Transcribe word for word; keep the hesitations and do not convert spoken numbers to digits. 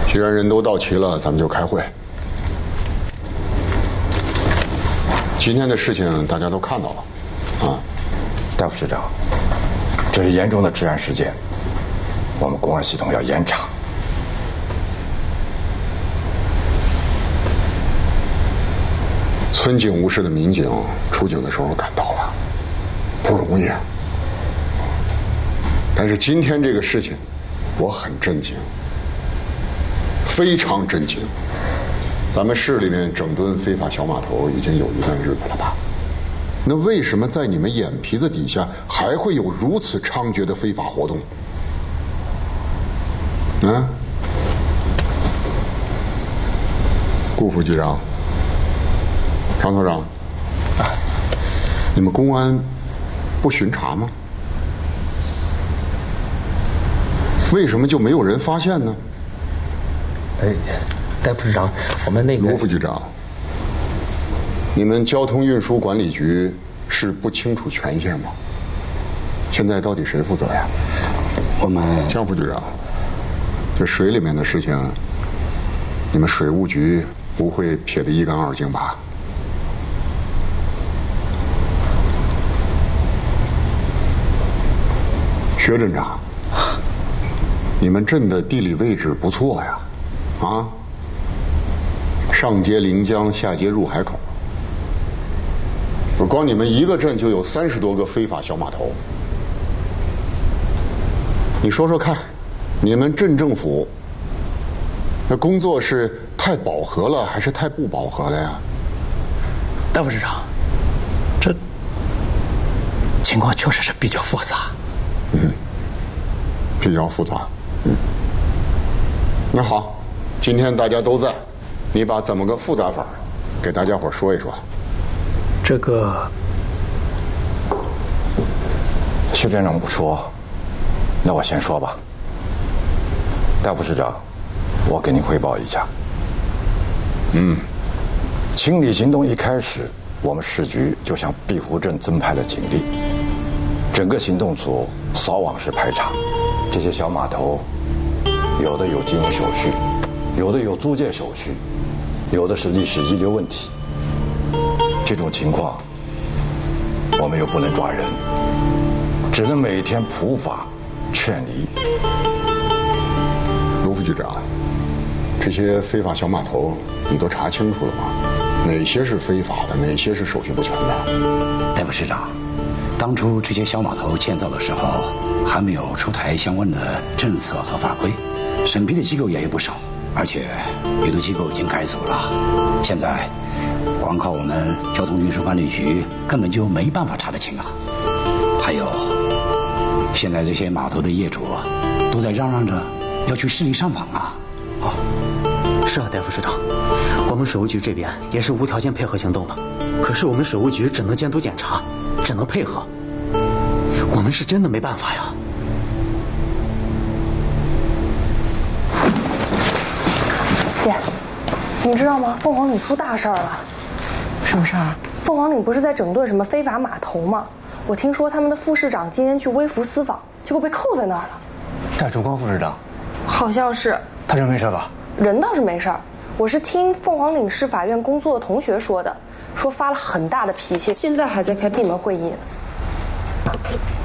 既然人都到齐了，咱们就开会。今天的事情大家都看到了，啊， 戴副市长，这是严重的治安事件，我们公安系统要严查。 村警务室的民警出警的时候赶到了，不容易啊。但是今天这个事情，我很震惊，非常震惊。咱们市里面整顿非法小码头已经有一段日子了吧？那为什么在你们眼皮子底下还会有如此猖獗的非法活动？啊？顾副局长。常所长，啊，你们公安不巡查吗？为什么就没有人发现呢？ 哎，戴副市长，我们那个罗副局长，你们交通运输管理局是不清楚权限吗？现在到底谁负责呀？ 我们江副局长，这水里面的事情，你们水务局不会撇得一干二净吧？薛镇长，你们镇的地理位置不错呀，啊，上接临江，下接入海口，光你们一个镇就有三十多个非法小码头。你说说看，你们镇政府那工作是太饱和了，还是太不饱和了呀？ 戴副市长，这情况确实是比较复杂。 嗯，比较复杂。嗯，那好，今天大家都在，你把怎么个复杂法给大家伙说一说。 这个， 薛站长不说，那我先说吧。戴副市长，我给您汇报一下。 嗯， 清理行动一开始，我们市局就向碧湖镇增派了警力。整个行动组扫网式排查，这些小码头，有的有经营手续，有的有租借手续，有的是历史遗留问题。这种情况，我们又不能抓人，只能每天普法劝离。 卢副局长，这些非法小码头你都查清楚了吗？哪些是非法的，哪些是手续不全的？ 戴副市长，当初这些小码头建造的时候，还没有出台相关的政策和法规，审批的机构也有不少，而且有的机构已经改组了。现在光靠我们交通运输管理局根本就没办法查得清啊。还有，现在这些码头的业主都在嚷嚷着要去市里上访啊。 哦，是啊，戴副市长，我们水务局这边也是无条件配合行动了，可是我们水务局只能监督检查，只能配合，我们是真的没办法呀。 姐，你知道吗？凤凰岭出大事儿了。 什么事儿？ 凤凰岭不是在整顿什么非法码头吗？我听说他们的副市长今天去微服私访，结果被扣在那儿了。 戴崇光副市长？ 好像是。 他人没事吧？ 人倒是没事儿，我是听凤凰岭市法院工作的同学说的，说发了很大的脾气，现在还在开闭门会议呢。